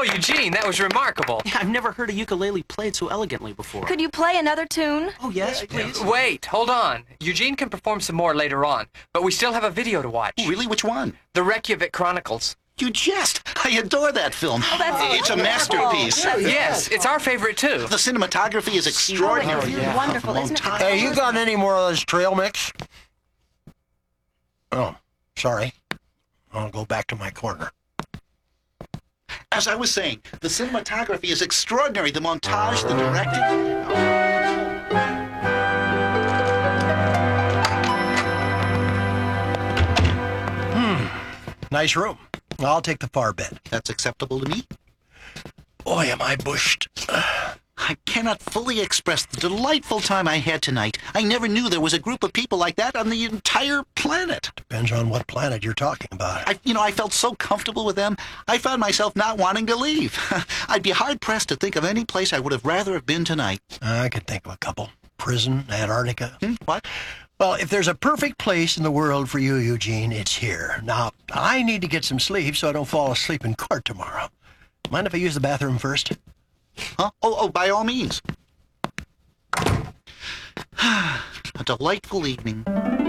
Oh, Eugene, that was remarkable. I've never heard a ukulele played so elegantly before. Could you play another tune? Oh, yes, please. Wait, hold on. Eugene can perform some more later on, but we still have a video to watch. Oh, really? Which one? The Reykjavik Chronicles. You jest! I adore that film. Oh, that's It's a wonderful. masterpiece. Yes, it's our favorite too. The cinematography is extraordinary. Wonderful, isn't it? Hey, you got any more of this trail mix? Oh, sorry. I'll go back to my corner. As I was saying, the cinematography is extraordinary. The montage, the directing. Nice room. I'll take the far bed. That's acceptable to me. Boy, am I bushed. I cannot fully express the delightful time I had tonight. I never knew there was a group of people like that on the entire planet. Depends on what planet you're talking about. I felt so comfortable with them, I found myself not wanting to leave. I'd be hard-pressed to think of any place I would have rather have been tonight. I could think of a couple. Prison, Antarctica. What? Well, if there's a perfect place in the world for you, Eugene, it's here. Now, I need to get some sleep so I don't fall asleep in court tomorrow. Mind if I use the bathroom first? Huh? Oh, by all means. A delightful evening.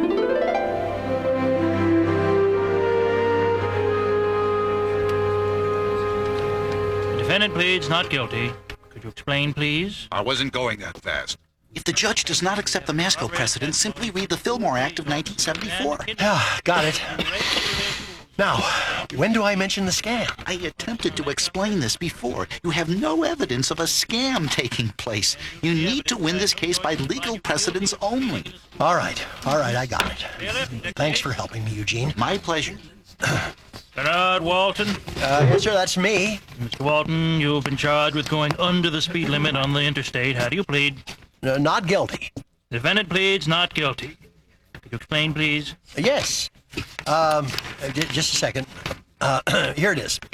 The defendant pleads not guilty. Could you explain, please? I wasn't going that fast. If the judge does not accept the Masco precedent, simply read the Fillmore Act of 1974. Ah, got it. Now, when do I mention the scam? I attempted to explain this before. You have no evidence of a scam taking place. You need to win this case by legal precedents only. All right, I got it. Thanks for helping me, Eugene. My pleasure. Bernard Walton. Yes, sir, that's me. Mr. Walton, you've been charged with going under the speed limit on the interstate. How do you plead? Not guilty. The defendant pleads not guilty. Could you explain, please? Yes. Just a second. Here it is.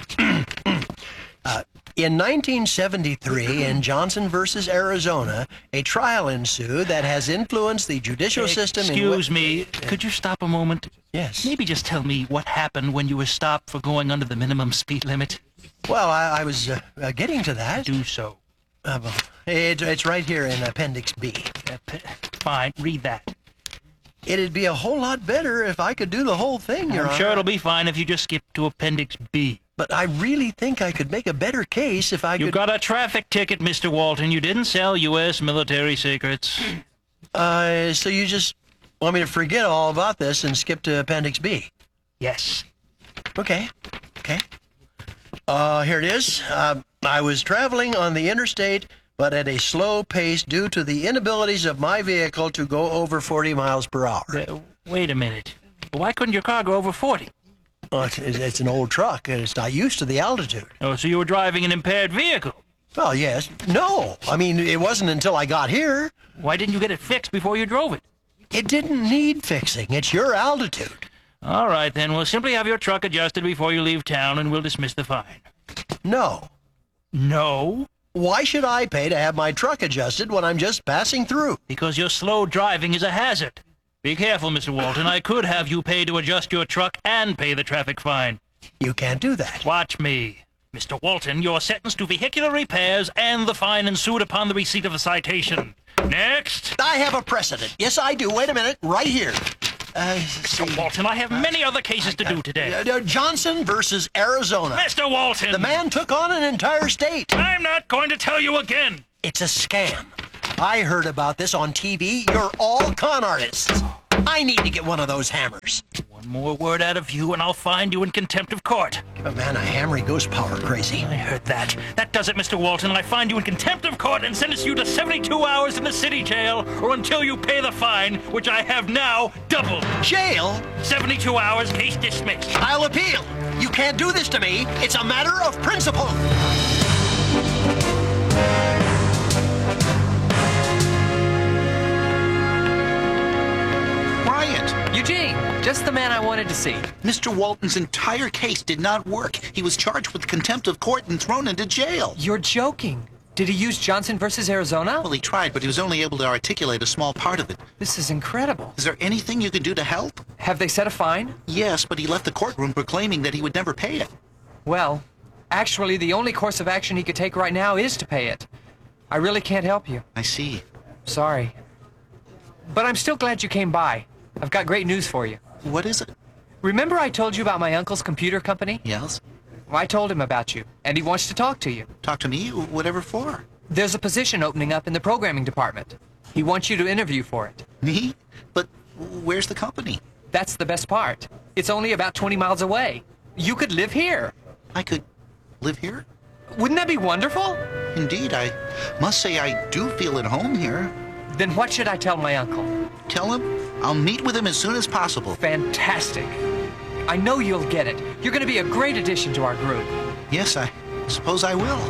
In 1973, in Johnson versus Arizona, a trial ensued that has influenced the judicial system. Excuse me, could you stop a moment? Yes. Maybe just tell me what happened when you were stopped for going under the minimum speed limit. Well, I was getting to that. Do so. It's right here in Appendix B. Fine, read that. It'd be a whole lot better if I could do the whole thing, Your Honor. I'm sure it'll be fine if you just skip to Appendix B. But I really think I could make a better case if I could... You got a traffic ticket, Mr. Walton. You didn't sell U.S. military secrets. So you just want me to forget all about this and skip to Appendix B? Yes. Okay. Here it is. I was traveling on the interstate, but at a slow pace due to the inabilities of my vehicle to go over 40 miles per hour. Wait a minute. Why couldn't your car go over 40? Well, it's an old truck, and it's not used to the altitude. Oh, so you were driving an impaired vehicle? Well, yes. No. I mean, it wasn't until I got here. Why didn't you get it fixed before you drove it? It didn't need fixing. It's your altitude. All right, then. We'll simply have your truck adjusted before you leave town, and we'll dismiss the fine. No. No? Why should I pay to have my truck adjusted when I'm just passing through? Because your slow driving is a hazard. Be careful, Mr. Walton. I could have you pay to adjust your truck and pay the traffic fine. You can't do that. Watch me. Mr. Walton, you're sentenced to vehicular repairs and the fine ensued upon the receipt of the citation. Next. I have a precedent. Yes, I do. Wait a minute. Right here. Mr. Walton, I have many other cases to do today. Johnson versus Arizona. Mr. Walton! The man took on an entire state. I'm not going to tell you again. It's a scam. I heard about this on TV. You're all con artists. I need to get one of those hammers. One more word out of you and I'll find you in contempt of court. Give a man a hammer, he goes power crazy. I heard that. That does it, Mr. Walton. I find you in contempt of court and sentence you to 72 hours in the city jail or until you pay the fine, which I have now doubled. Jail? 72 hours, case dismissed. I'll appeal. You can't do this to me. It's a matter of principle. Eugene, just the man I wanted to see. Mr. Walton's entire case did not work. He was charged with contempt of court and thrown into jail. You're joking. Did he use Johnson versus Arizona? Well, he tried, but he was only able to articulate a small part of it. This is incredible. Is there anything you can do to help? Have they set a fine? Yes, but he left the courtroom proclaiming that he would never pay it. Well, Actually, the only course of action he could take right now is to pay it. I really can't help you. I see. Sorry. But I'm still glad you came by. I've got great news for you. What is it? Remember I told you about my uncle's computer company? Yes? Well, I told him about you, and he wants to talk to you. Talk to me? Whatever for? There's a position opening up in the programming department. He wants you to interview for it. Me? But where's the company? That's the best part. It's only about 20 miles away. You could live here. I could live here? Wouldn't that be wonderful? Indeed, I must say I do feel at home here. Then what should I tell my uncle? Tell him I'll meet with him as soon as possible. Fantastic. I know you'll get it. You're going to be a great addition to our group. Yes, I suppose I will.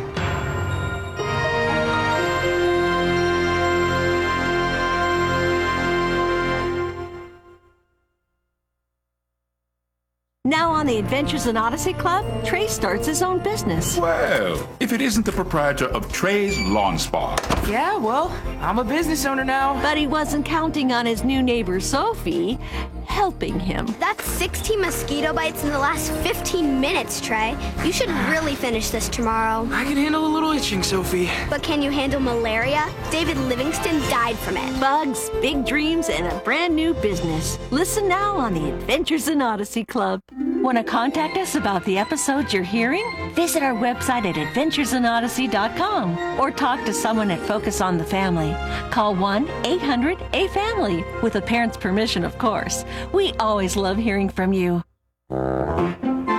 Now on the Adventures in Odyssey Club, Trey starts his own business. Well, if it isn't the proprietor of Trey's Lawn Spa. Yeah, well, I'm a business owner now. But he wasn't counting on his new neighbor, Sophie, helping him. That's 16 mosquito bites in the last 15 minutes, Trey. You should really finish this tomorrow. I can handle a little itching, Sophie. But can you handle malaria? David Livingston died from it. Bugs, big dreams, and a brand new business. Listen now on the Adventures in Odyssey Club. Want to contact us about the episodes you're hearing? Visit our website at adventuresinodyssey.com or talk to someone at Focus on the Family. Call 1-800-A-FAMILY with a parent's permission, of course. We always love hearing from you. Don't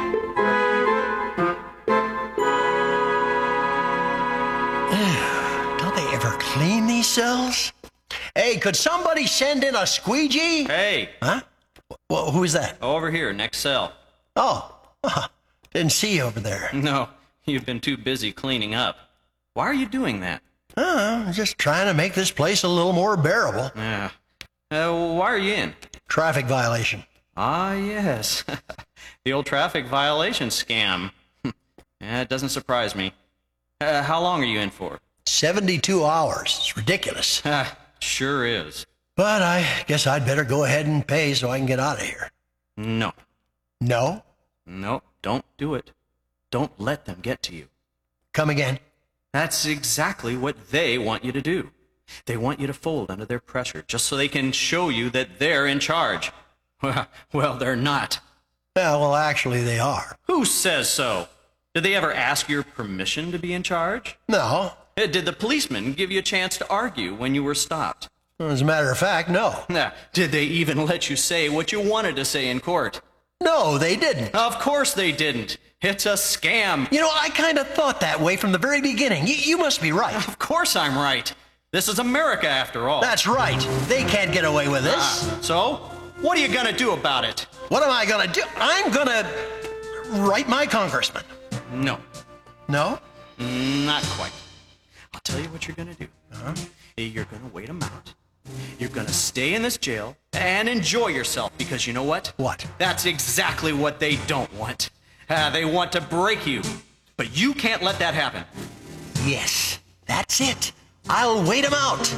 they ever clean these cells? Hey, could somebody send in a squeegee? Hey, Huh? Well, who is that? over here, next cell. Oh, didn't see you over there. No, you've been too busy cleaning up. Why are you doing that? Just trying to make this place a little more bearable. Yeah. Why are you in? Traffic violation. Ah, yes. The old traffic violation scam. Yeah, it doesn't surprise me. How long are you in for? 72 hours. It's ridiculous. Sure is. But I guess I'd better go ahead and pay so I can get out of here. No. No? No, don't do it. Don't let them get to you. Come again? That's exactly what they want you to do. They want you to fold under their pressure just so they can show you that they're in charge. Well, they're not. Yeah, well, actually, they are. Who says so? Did they ever ask your permission to be in charge? No. Did the policeman give you a chance to argue when you were stopped? As a matter of fact, no. Did they even let you say what you wanted to say in court? No, they didn't. Of course they didn't. It's a scam. You know, I kind of thought that way from the very beginning. You must be right. Of course I'm right. This is America, after all. That's right. They can't get away with this. So, what are you going to do about it? What am I going to do? I'm going to write my congressman. No, No? not quite. I'll tell you what you're going to do. You're going to wait them out. You're going to stay in this jail and enjoy yourself because you know what? What? That's exactly what they don't want. They want to break you. But you can't let that happen. Yes, that's it. I'll wait him out.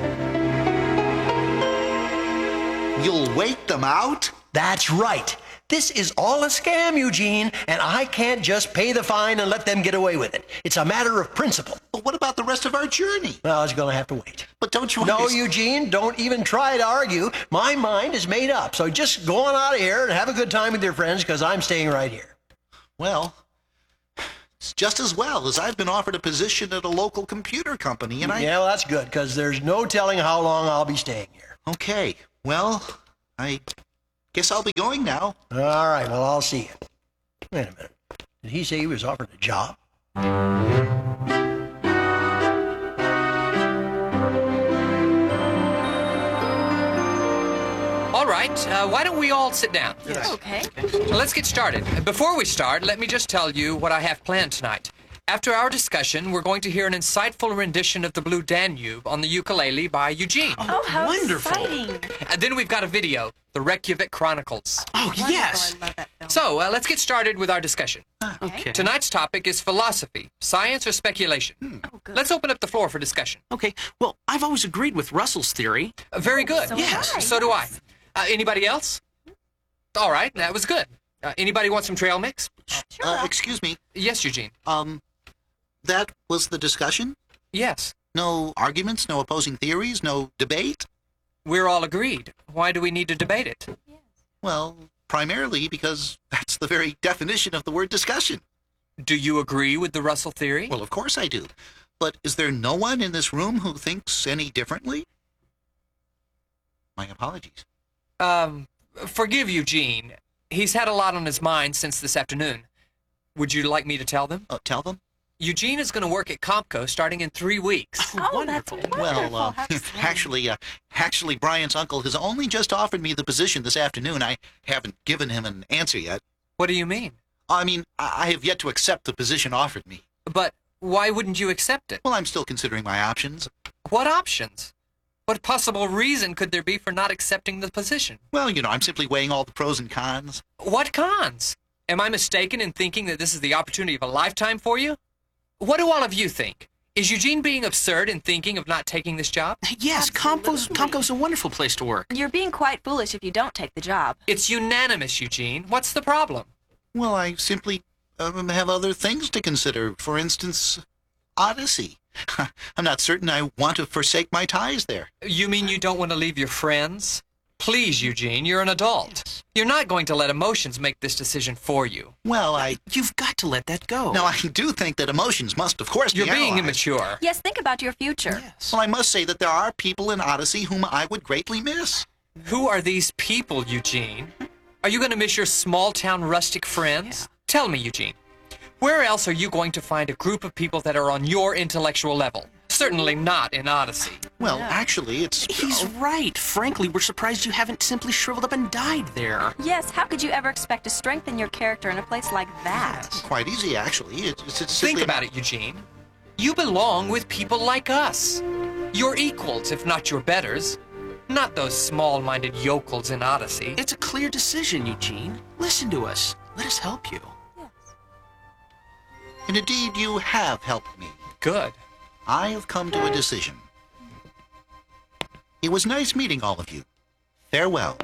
You'll wait them out? That's right. This is all a scam, Eugene, and I can't just pay the fine and let them get away with it. It's a matter of principle. But what about the rest of our journey? Well, it's going to have to wait. But don't you No, understand? Eugene, don't even try to argue. My mind is made up, so just go on out of here and have a good time with your friends because I'm staying right here. Well, it's just as well as I've been offered a position at a local computer company, and Yeah, well, that's good because there's no telling how long I'll be staying here. Okay, well, I guess I'll be going now. All right, well, I'll see you. Wait a minute. Did he say he was offered a job? All right, why don't we all sit down? Okay. Let's get started. Before we start, let me just tell you what I have planned tonight. After our discussion, we're going to hear an insightful rendition of the Blue Danube on the ukulele by Eugene. Oh, how Wonderful. exciting. And then we've got a video, the Reykjavik Chronicles. Oh, yes. I love that film. So, let's get started with our discussion. Okay. Tonight's topic is philosophy, science, or speculation. Oh, good. Let's open up the floor for discussion. Okay, well, I've always agreed with Russell's theory. Very good. So Yes, have I, So do I. Anybody else? All right, that was good. Anybody want some trail mix? Excuse me. Yes, Eugene. That was the discussion? Yes. No arguments, no opposing theories, no debate? We're all agreed. Why do we need to debate it? Well, primarily because that's the very definition of the word discussion. Do you agree with the Russell theory? Well, of course I do. But is there no one in this room who thinks any differently? My apologies. Forgive Eugene. He's had a lot on his mind since this afternoon. Would you like me to tell them? Tell them? Eugene is going to work at Compco starting in 3 weeks. Oh, that's wonderful. Well, actually, Brian's uncle has only just offered me the position this afternoon. I haven't given him an answer yet. What do you mean? I mean, I have yet to accept the position offered me. But why wouldn't you accept it? Well, I'm still considering my options. What options? What possible reason could there be for not accepting the position? Well, I'm simply weighing all the pros and cons. What cons? Am I mistaken in thinking that this is the opportunity of a lifetime for you? What do all of you think? Is Eugene being absurd in thinking of not taking this job? Yes, Compco's a wonderful place to work. You're being quite foolish if you don't take the job. It's unanimous, Eugene. What's the problem? Well, I simply have other things to consider. For instance, Odyssey. I'm not certain I want to forsake my ties there. You mean you don't want to leave your friends? Please, Eugene, you're an adult. Yes. You're not going to let emotions make this decision for you. Well, You've got to let that go. Now, I do think that emotions must, of course, You're be being analyzed. immature. Yes, think about your future. Yes. Well, I must say that there are people in Odyssey whom I would greatly miss. Who are these people, Eugene? Are you going to miss your small-town rustic friends? Yeah. Tell me, Eugene, where else are you going to find a group of people that are on your intellectual level? Certainly not in Odyssey. Well, actually, it's... He's right. Frankly, we're surprised you haven't simply shriveled up and died there. Yes, how could you ever expect to strengthen your character in a place like that? Quite easy, actually. It's Think simply about it, Eugene. You belong with people like us. You're equals, if not your betters. Not those small-minded yokels in Odyssey. It's a clear decision, Eugene. Listen to us. Let us help you. And indeed, you have helped me. Good. I have come to a decision. It was nice meeting all of you. Farewell.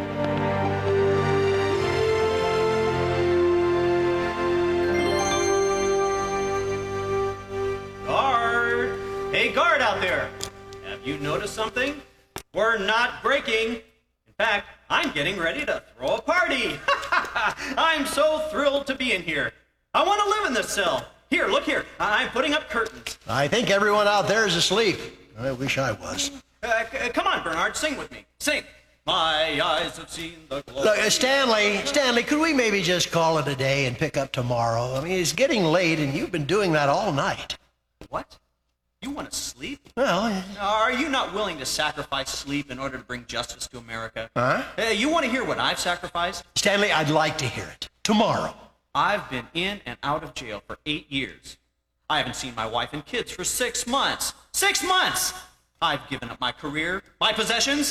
Guard! Hey, guard out there! Have you noticed something? We're not breaking. In fact, I'm getting ready to throw a party. I'm so thrilled to be in here. I want to live in this cell. Here, look here. I'm putting up curtains. I think everyone out there is asleep. I wish I was. Come on, Bernard, sing with me. Sing. My eyes have seen the glory. Look, Stanley, could we maybe just call it a day and pick up tomorrow? I mean, it's getting late, and you've been doing that all night. What? You want to sleep? Well... Are you not willing to sacrifice sleep in order to bring justice to America? Huh? You want to hear what I've sacrificed? Stanley, I'd like to hear it. Tomorrow. I've been in and out of jail for 8 years. I haven't seen my wife and kids for 6 months. 6 months! I've given up my career, my possessions.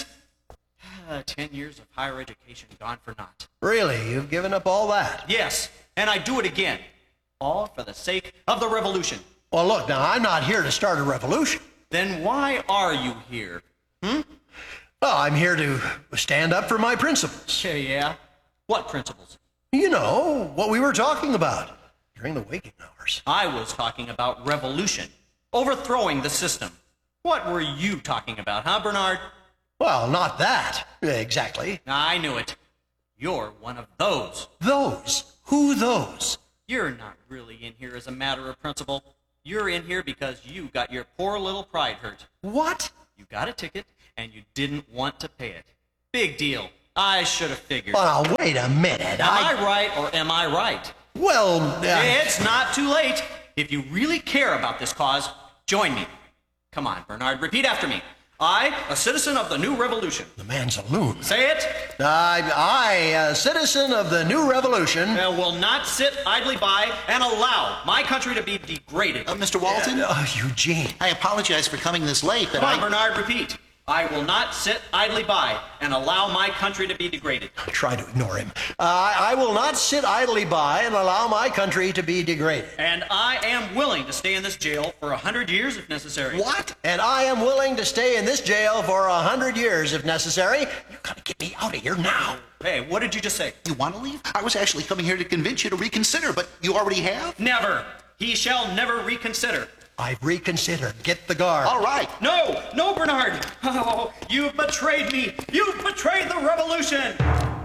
10 years of higher education gone for naught. Really? You've given up all that? Yes, and I do it again. All for the sake of the revolution. Well, look, now, I'm not here to start a revolution. Then why are you here? Well, I'm here to stand up for my principles. Yeah? What principles? You know, what we were talking about during the waking hours. I was talking about revolution. Overthrowing the system. What were you talking about, huh, Bernard? Well, not that, exactly. I knew it. You're one of those. Those? Who those? You're not really in here as a matter of principle. You're in here because you got your poor little pride hurt. What? You got a ticket, and you didn't want to pay it. Big deal. I should have figured. Well, now, wait a minute. Am I right or am I right? Well, It's not too late. If you really care about this cause, join me. Come on, Bernard, repeat after me. I, a citizen of the new revolution. The man's a loon. Say it. I, a citizen of the new revolution. Will not sit idly by and allow my country to be degraded. Mr. Walton? Eugene. I apologize for coming this late, but Come on, Bernard, repeat. I will not sit idly by and allow my country to be degraded. Try to ignore him. I will not sit idly by and allow my country to be degraded. And I am willing to stay in this jail for 100 years if necessary. What? And I am willing to stay in this jail for 100 years if necessary. You gotta get me out of here now. Hey, what did you just say? You want to leave? I was actually coming here to convince you to reconsider, but you already have? Never. He shall never reconsider. I've reconsidered. Get the guard. All right. No, no, Bernard. Oh, you've betrayed me. You've betrayed the revolution.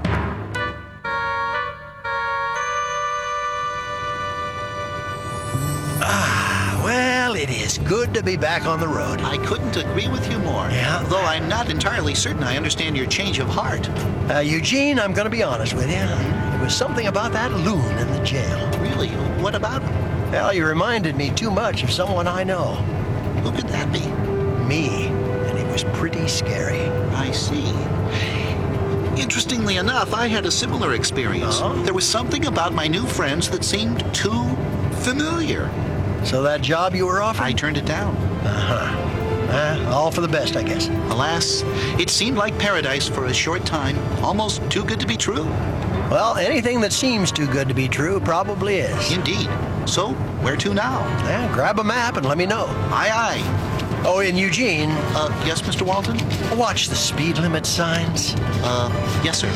Well, it is good to be back on the road. I couldn't agree with you more. Yeah? Though I'm not entirely certain I understand your change of heart. Eugene, I'm going to be honest with you. There was something about that loon in the jail. Really? What about him? Well, he reminded me too much of someone I know. Who could that be? Me. And it was pretty scary. I see. Interestingly enough, I had a similar experience. There was something about my new friends that seemed too familiar. So that job you were offered? I turned it down. All for the best, I guess. Alas, it seemed like paradise for a short time. Almost too good to be true. Well, anything that seems too good to be true probably is. Indeed. So, where to now? Grab a map and let me know. Aye, aye. Oh, and Eugene. Yes, Mr. Walton? Watch the speed limit signs. Yes, sir.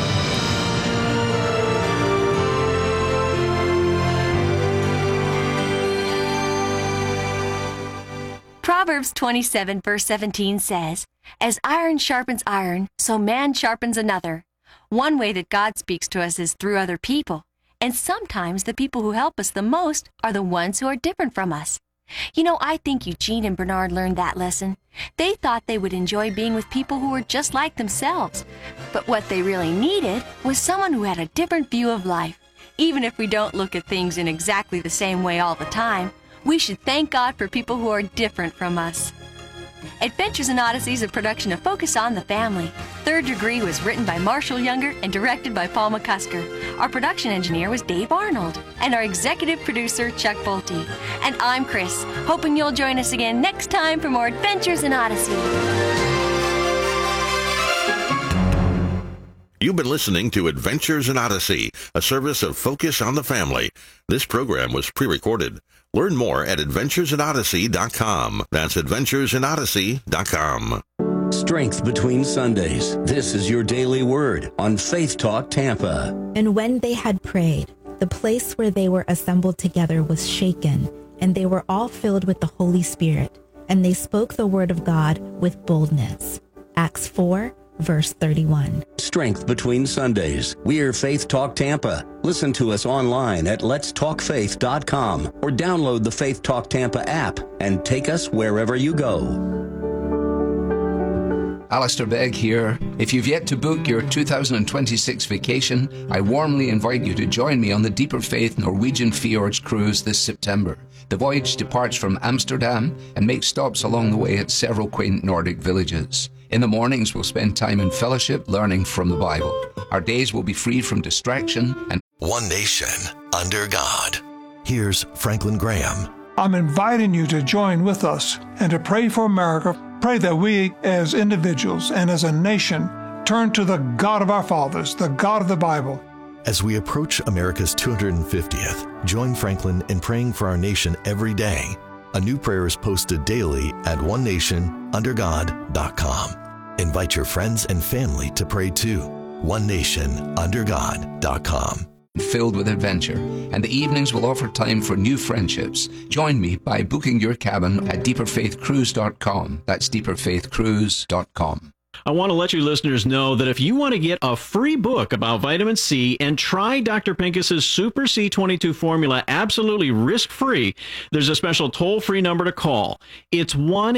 Proverbs 27, verse 17 says, "As iron sharpens iron, so man sharpens another." One way that God speaks to us is through other people. And sometimes the people who help us the most are the ones who are different from us. You know, I think Eugene and Bernard learned that lesson. They thought they would enjoy being with people who were just like themselves. But what they really needed was someone who had a different view of life. Even if we don't look at things in exactly the same way all the time, we should thank God for people who are different from us. Adventures in Odyssey is a production of Focus on the Family. Third Degree was written by Marshall Younger and directed by Paul McCusker. Our production engineer was Dave Arnold, and our executive producer, Chuck Bolte. And I'm Chris, hoping you'll join us again next time for more Adventures in Odyssey. You've been listening to Adventures in Odyssey, a service of Focus on the Family. This program was pre-recorded. Learn more at adventuresinodyssey.com. That's adventuresinodyssey.com. Strength between Sundays. This is your daily word on Faith Talk Tampa. And when they had prayed, the place where they were assembled together was shaken, and they were all filled with the Holy Spirit, and they spoke the word of God with boldness. Acts 4, verse 31. Strength between Sundays. We're Faith Talk Tampa. Listen to us online at letstalkfaith.com or download the Faith Talk Tampa app and take us wherever you go. Alistair Begg here. If you've yet to book your 2026 vacation, I warmly invite you to join me on the Deeper Faith Norwegian Fjords cruise this September. The voyage departs from Amsterdam and makes stops along the way at several quaint Nordic villages. In the mornings, we'll spend time in fellowship learning from the Bible. Our days will be free from distraction and One Nation under God. Here's Franklin Graham. I'm inviting you to join with us and to pray for America. Pray that we as individuals and as a nation turn to the God of our fathers, the God of the Bible. As we approach America's 250th, join Franklin in praying for our nation every day. A new prayer is posted daily at onenationundergod.com. Invite your friends and family to pray too. onenationundergod.com. filled with adventure, and the evenings will offer time for new friendships. Join me by booking your cabin at deeperfaithcruise.com. That's deeperfaithcruise.com. I want to let you listeners know that if you want to get a free book about vitamin C and try Dr. Pincus's Super C22 formula absolutely risk-free, there's a special toll-free number to call. It's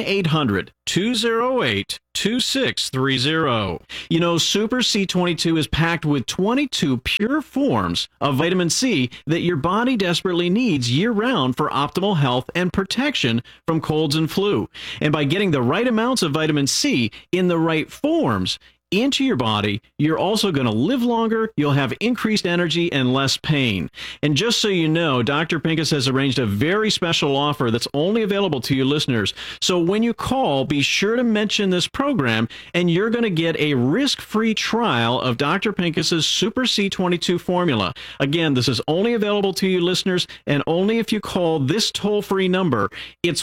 1-800-208-2630. You know, Super C22 is packed with 22 pure forms of vitamin C that your body desperately needs year-round for optimal health and protection from colds and flu. And by getting the right amounts of vitamin C in the right forms, into your body, you're also going to live longer, you'll have increased energy and less pain. And just so you know, Dr. Pincus has arranged a very special offer that's only available to you listeners. So when you call, be sure to mention this program, and you're going to get a risk-free trial of Dr. Pincus's Super C22 formula. Again, this is only available to you listeners, and only if you call this toll-free number. It's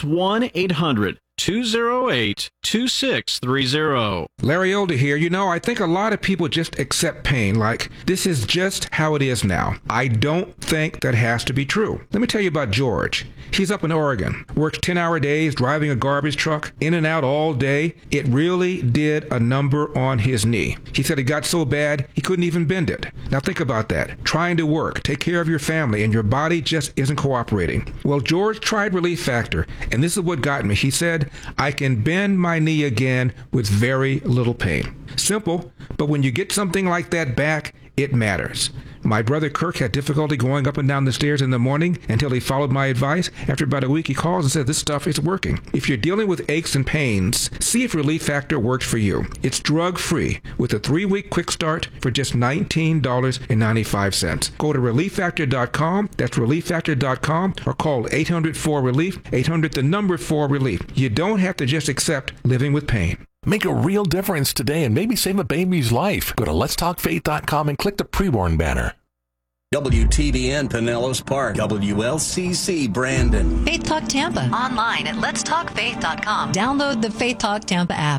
1-800-208-2630. Larry Older here. You know, I think a lot of people just accept pain like this is just how it is now. I don't think that has to be true. Let me tell you about George. He's up in Oregon, works 10-hour days, driving a garbage truck, in and out all day. It really did a number on his knee. He said it got so bad he couldn't even bend it. Now think about that. Trying to work, take care of your family, and your body just isn't cooperating. Well, George tried Relief Factor, and this is what got me. He said, I can bend my knee again with very little pain. Simple, but when you get something like that back, it matters. My brother Kirk had difficulty going up and down the stairs in the morning until he followed my advice. After about a week, he calls and says, this stuff is working. If you're dealing with aches and pains, see if Relief Factor works for you. It's drug-free with a 3-week quick start for just $19.95. Go to ReliefFactor.com, that's ReliefFactor.com, or call 800-4-RELIEF, 800-4-RELIEF. You don't have to just accept living with pain. Make a real difference today and maybe save a baby's life. Go to letstalkfaith.com and click the preborn banner. WTVN Pinellas Park, WLCC Brandon. Faith Talk Tampa. Online at letstalkfaith.com. Download the Faith Talk Tampa app.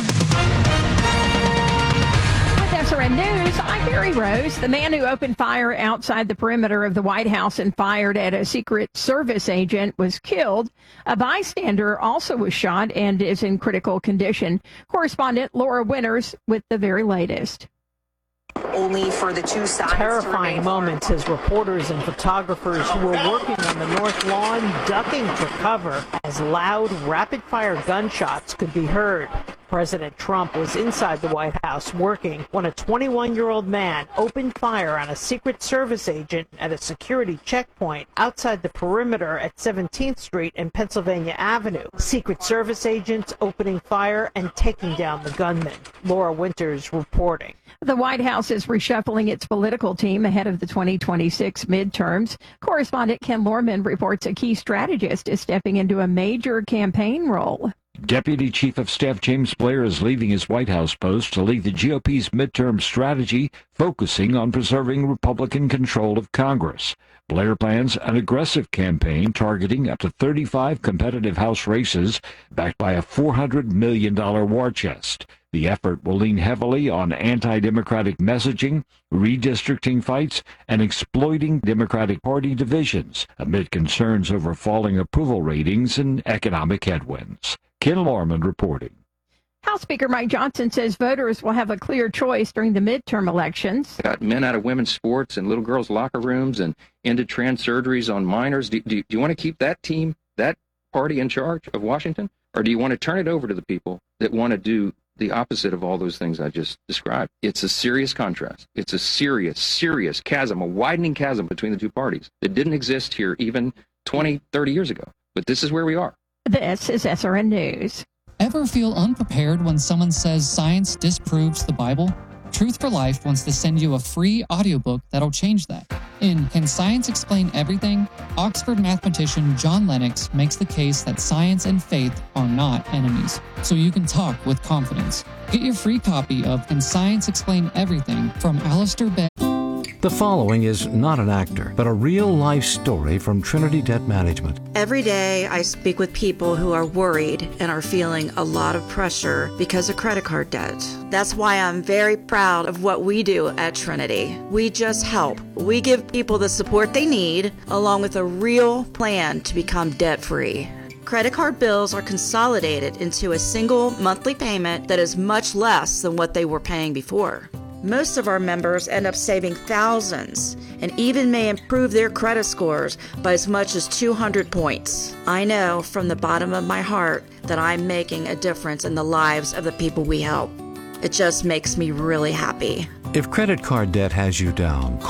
SRN News, I'm Mary Rose. The man who opened fire outside the perimeter of the White House and fired at a Secret Service agent was killed. A bystander also was shot and is in critical condition. Correspondent Laura Winters with the very latest. Only for the two sides. Terrifying moments as reporters and photographers who were working on the North Lawn ducking for cover as loud, rapid-fire gunshots could be heard. President Trump was inside the White House working when a 21-year-old man opened fire on a Secret Service agent at a security checkpoint outside the perimeter at 17th Street and Pennsylvania Avenue. Secret Service agents opening fire and taking down the gunman. Laura Winters reporting. The White House is reshuffling its political team ahead of the 2026 midterms. Correspondent Ken Lorman reports a key strategist is stepping into a major campaign role. Deputy Chief of Staff James Blair is leaving his White House post to lead the GOP's midterm strategy, focusing on preserving Republican control of Congress. Blair plans an aggressive campaign targeting up to 35 competitive House races, backed by a $400 million war chest. The effort will lean heavily on anti-democratic messaging, redistricting fights, and exploiting Democratic Party divisions amid concerns over falling approval ratings and economic headwinds. Ken Lorman reporting. House Speaker Mike Johnson says voters will have a clear choice during the midterm elections. Got men out of women's sports and little girls' locker rooms and ended trans surgeries on minors. Do you want to keep that team, that party in charge of Washington? Or do you want to turn it over to the people that want to do the opposite of all those things I just described? It's a serious contrast. It's a serious chasm, a widening chasm between the two parties that didn't exist here even 20, 30 years ago. But this is where we are. This is SRN News. Ever feel unprepared when someone says science disproves the Bible? Truth for Life wants to send you a free audiobook that'll change that. In Can Science Explain Everything?, Oxford mathematician John Lennox makes the case that science and faith are not enemies, so you can talk with confidence. Get your free copy of Can Science Explain Everything from Alistair Begg. The following is not an actor, but a real-life story from Trinity Debt Management. Every day I speak with people who are worried and are feeling a lot of pressure because of credit card debt. That's why I'm very proud of what we do at Trinity. We just help. We give people the support they need, along with a real plan to become debt-free. Credit card bills are consolidated into a single monthly payment that is much less than what they were paying before. Most of our members end up saving thousands and even may improve their credit scores by as much as 200 points. I know from the bottom of my heart that I'm making a difference in the lives of the people we help. It just makes me really happy. If credit card debt has you down,